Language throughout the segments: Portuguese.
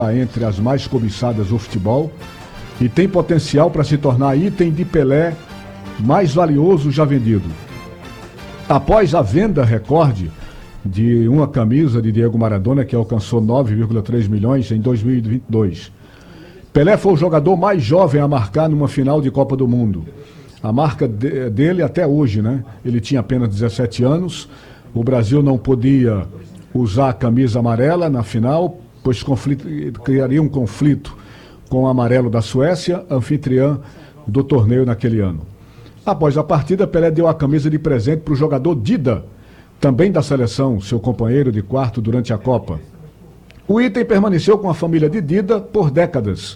entre as mais cobiçadas do futebol e tem potencial para se tornar item de Pelé mais valioso já vendido. Após a venda recorde de uma camisa de Diego Maradona, que alcançou 9,3 milhões em 2022, Pelé foi o jogador mais jovem a marcar numa final de Copa do Mundo. A marca dele até hoje, né? Ele tinha apenas 17 anos, o Brasil não podia usar a camisa amarela na final, pois criaria um conflito com o amarelo da Suécia, anfitriã do torneio naquele ano. Após a partida, Pelé deu a camisa de presente para o jogador Dida, também da seleção, seu companheiro de quarto durante a Copa. O item permaneceu com a família de Dida por décadas.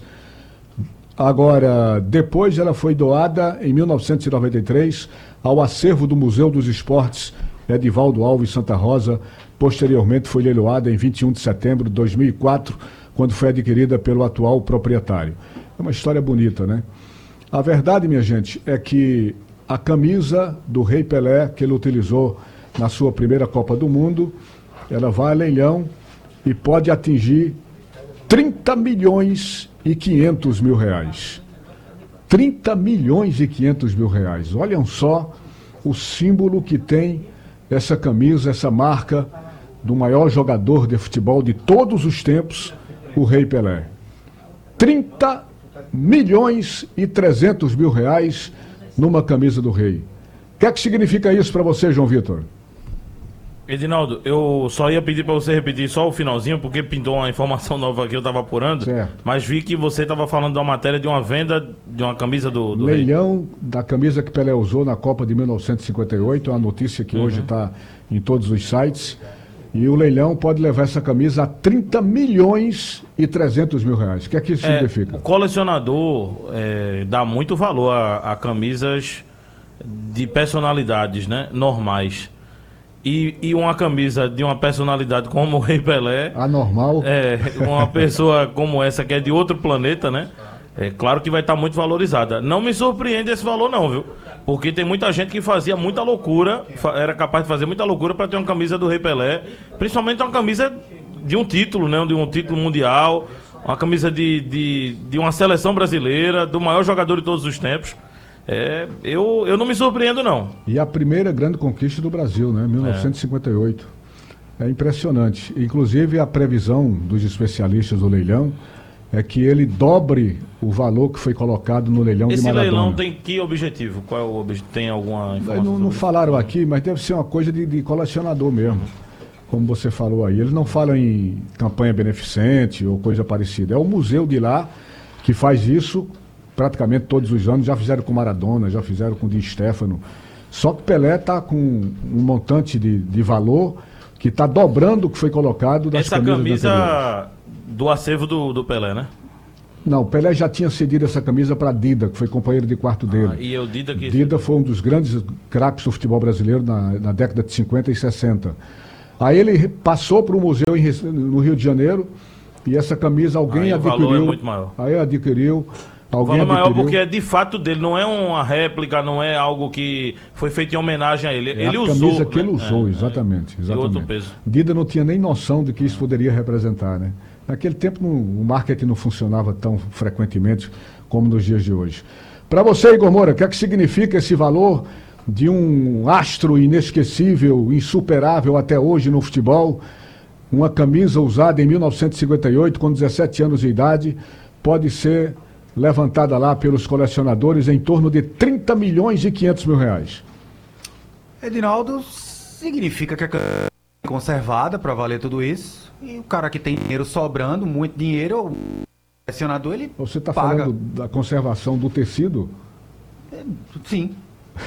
Agora, depois ela foi doada em 1993 ao acervo do Museu dos Esportes Edivaldo Alves Santa Rosa. Posteriormente foi leiloada em 21 de setembro de 2004, quando foi adquirida pelo atual proprietário. É uma história bonita, né? A verdade, minha gente, é que a camisa do Rei Pelé, que ele utilizou na sua primeira Copa do Mundo, ela vai a leilão e pode atingir 30 milhões e 500 mil reais. 30 milhões e 500 mil reais. Olhem só o símbolo que tem essa camisa, essa marca do maior jogador de futebol de todos os tempos, o Rei Pelé. 30 milhões e 300 mil reais numa camisa do Rei. O que é que significa isso para você, João Vitor? Edinaldo, eu só ia pedir para você repetir só o finalzinho, porque pintou uma informação nova que eu estava apurando, certo. Mas vi que você estava falando de uma matéria de uma venda de uma camisa do leilão Rei. Da camisa que Pelé usou na Copa de 1958, é uma notícia que hoje está em todos os sites, e o leilão pode levar essa camisa a 30 milhões e 300 mil reais. O que é que isso significa? O colecionador dá muito valor a camisas de personalidades, né, normais. E uma camisa de uma personalidade como o Rei Pelé... Anormal. Uma pessoa como essa que é de outro planeta, né? É claro que vai estar muito valorizada. Não me surpreende esse valor não, viu? Porque tem muita gente que fazia muita loucura, era capaz de fazer muita loucura para ter uma camisa do Rei Pelé. Principalmente uma camisa de um título, né? De um título mundial, uma camisa de uma seleção brasileira, do maior jogador de todos os tempos. Eu não me surpreendo, não. E a primeira grande conquista do Brasil, né? 1958. É impressionante. Inclusive, a previsão dos especialistas do leilão é que ele dobre o valor que foi colocado no leilão de Maradona. Esse leilão tem que objetivo? Qual é o objetivo? Tem alguma informação? Não falaram aqui, mas deve ser uma coisa de colecionador mesmo. Como você falou aí. Eles não falam em campanha beneficente ou coisa parecida. É o museu de lá que faz isso praticamente todos os anos. Já fizeram com Maradona, já fizeram com Di Stéfano. Só que Pelé está com um montante de valor que está dobrando o que foi colocado das essa camisa do acervo do Pelé, né? Não, o Pelé já tinha cedido essa camisa para Dida, que foi companheiro de quarto dele. E o Dida que... Dida foi um dos grandes craques do futebol brasileiro na década de 50 e 60. Aí ele passou para o museu no Rio de Janeiro e essa camisa alguém adquiriu. O valor é muito maior. Aí adquiriu. O valor maior porque é de fato dele, não é uma réplica, não é algo que foi feito em homenagem a ele. Ele usou. A camisa que ele usou, exatamente. Outro peso. Dida não tinha nem noção de que isso poderia representar, né? Naquele tempo o marketing não funcionava tão frequentemente como nos dias de hoje. Para você, Igor Moura, o que é que significa esse valor de um astro inesquecível, insuperável até hoje no futebol? Uma camisa usada em 1958, com 17 anos de idade, pode ser levantada lá pelos colecionadores em torno de 30 milhões e 500 mil reais. Edinaldo, significa que a camisa é conservada para valer tudo isso, e o cara que tem dinheiro sobrando, muito dinheiro, o colecionador, ele Você está paga. falando da conservação do tecido? Sim.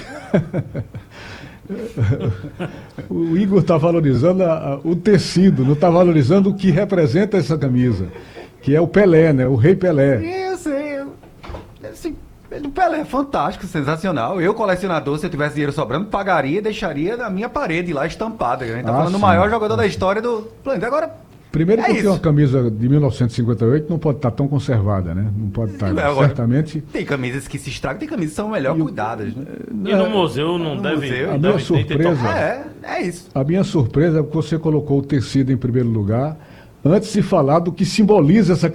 O Igor está valorizando o tecido, não está valorizando o que representa essa camisa, que é o Pelé, né? O Rei Pelé. Eu sei. Assim, o Pelé é fantástico, sensacional. Eu, colecionador, se eu tivesse dinheiro sobrando, pagaria e deixaria na minha parede lá estampada. A gente tá falando do maior jogador da história do planeta. Agora, primeiro porque uma camisa de 1958 não pode estar tão conservada, né? Não pode estar, agora, certamente... Tem camisas que se estragam, tem camisas que são melhor cuidadas, né? E no museu não deve... A minha surpresa... É isso. A minha surpresa é que você colocou o tecido em primeiro lugar, antes de falar do que simboliza essa